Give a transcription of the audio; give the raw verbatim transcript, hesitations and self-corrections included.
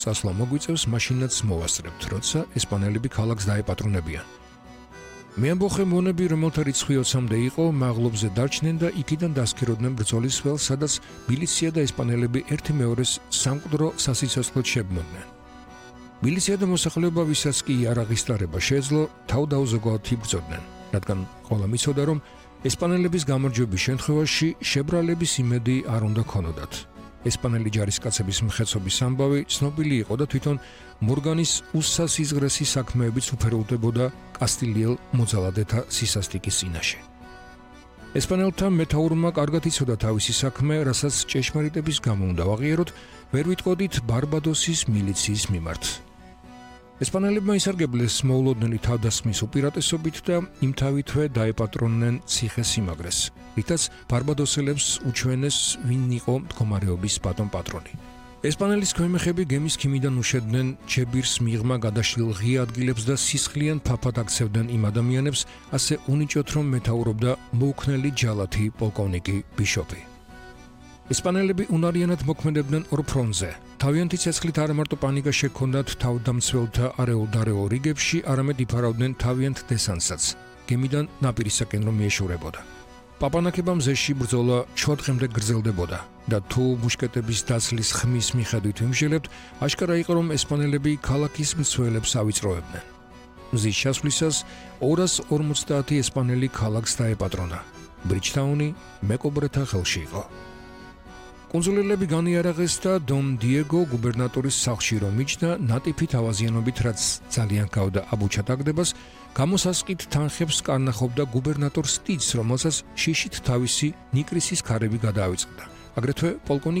წასვლა მოგვიწევს, მაშინაც მოვასწრებთ, როცა ესპანელები ქალაქს დაეპატრონებიან. მე ამბოხე მონები, რომელთა რიცხვი ოცამდე იყო, მაღლობზე დარჩნენ და იქიდან დასქიროდნენ ბრძოლის ველს, სადაც მილიცია და ესპანელები ერთი მეორეს სამკვდრო სასიცოცხლოდ შებმოდნენ. მილიცია და მოსახლეობა, ვისაც კი იარაღის დარება შეეძლო, თავდაუზოგავად იბრძოდნენ, რადგან ყველა მიცოდა, რომ ესპანელების გამარჯვების შემთხვევაში შებრალების იმედი არ უნდა ქონოდათ. ესპანელი ჯარისკაცების მხეცობის ამბავი ცნობილი იყო და თვითონ მორგანის უსასიზღრესი საქმეებიც უფეროვდებოდა კასტილიელ მოძალადეთა სისასტიკის წინაშე. ესპანელთა მეთაურმა კარგად იცოდა თავისი საქმე, რასაც ჭეშმარიტების გამო უნდა ვაღიაროთ, ვერ ვიტყოდით ბარბადოსის მილიციის მიმართ. ესპანელებმა ისარგებლეს მოულოდნელი თავდასხმის უპირატესობით და იმთავითვე დაეპატრონნენ ციხე-სიმაგრეს, რითაც ბარბადოსელებს უჩვენეს, ვინ იყო მდგომარეობის ბატონ-პატრონი. ესპანელის ქვემეხები გემის ქიმიდან უშვებდნენ ჩებირს მიღმა გადაშლილ ღია ადგილებს და სისხლიან ფაფად აქცევდნენ იმ ადამიანებს, ასე უნიჭოთ, რომ მეთაურობდა მოუქნელი ჯალათი პოლკოვნიკი ბიშოპი. ესპანელები უნარიანად მოქმედებდნენ ორ ფრონტზე. თავიანთი ცეცხლით არა მარტო პანიკა შექონდათ თავდამცველთა არეულ-დარეულ რიგებში, არამედ იფარავდნენ თავიანთ დესანტსაც, გემიდან ნაპირისაკენ რომ მიეშურებოდა. პაპანაკებამ ზეში ბრძოლა შუა დღემდე გრძელდებოდა და თუ მუშკეტების დაცლის ხმის მიხედვით ვიმსჯელებთ, აშკარა იყო, რომ ესპანელები ქალაქის მცველებს ავიწროებდნენ. მზის ჩასვლისას ორას ორმოცდაათი ესპანელი ქალაქს დაეპატრონა. ბრიჯთაუნი მეკობრეთა ხელში იყო. კონსულელები განიარაღეს და დონ დიეგო გუბერნატორის სახლში რომ მიჯდა, ნატიფით ავაზიანობით, რაც ძალიან გავდა აბუჩატაგდებას, გამოსასყით თანხებს კარნახობდა გუბერნატორ სტიც, რომელსაც შიშით თავისი ნიკრისის ქარები გადაავიწყდა. აგრეთვე პოლკოვნიკ